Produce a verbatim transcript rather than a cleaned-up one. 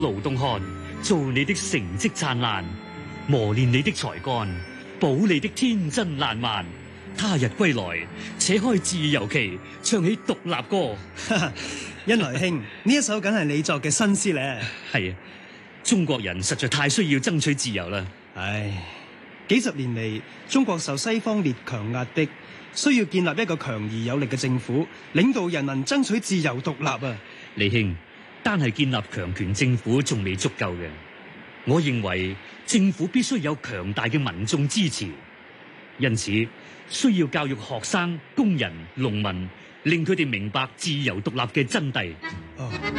勞動漢，做你的成績燦爛，磨練你的才幹，保你的天真爛漫。他日歸來，且開自由旗，唱起獨立歌。 恩來兄，呢一首梗係你作嘅新詩咧。 係啊，中國人實在太需要爭取自由啦。 唉，幾十年嚟，中國受西方列強壓迫，需要建立一個強而有力嘅政府，領導人民爭取自由獨立啊！ 李兄，單係建立強權政府仲未足夠嘅，我認為政府必須有強大嘅民眾支持，因此需要教育學生、工人、農民，令佢哋明白自由獨立嘅真諦。 哦。